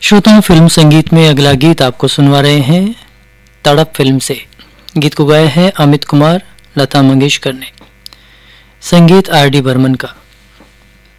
श्रोताओं, फिल्म संगीत में अगला गीत आपको सुनवा रहे हैं तड़प फिल्म से। गीत को गाया है अमित कुमार, लता मंगेशकर ने। संगीत आर डी बर्मन का।